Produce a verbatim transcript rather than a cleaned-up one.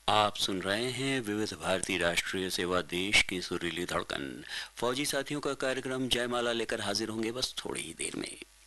आप सुन रहे हैं विविध भारती राष्ट्रीय सेवा, देश की सुरीली धड़कन। फौजी साथियों का कार्यक्रम जयमाला लेकर हाजिर होंगे बस थोड़ी ही देर में।